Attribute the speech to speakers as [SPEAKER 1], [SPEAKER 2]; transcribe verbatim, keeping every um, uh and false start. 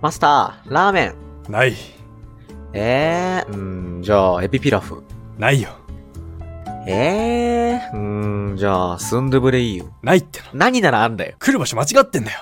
[SPEAKER 1] マスター、ラーメン。
[SPEAKER 2] ない。
[SPEAKER 1] えー、うーん、じゃあ、エビピラフ。
[SPEAKER 2] ないよ。
[SPEAKER 1] えー、うーん、じゃあ、スンドゥブレイユ。
[SPEAKER 2] ないっての。
[SPEAKER 1] 何ならあんだよ。
[SPEAKER 2] 来る場所間違ってんだよ。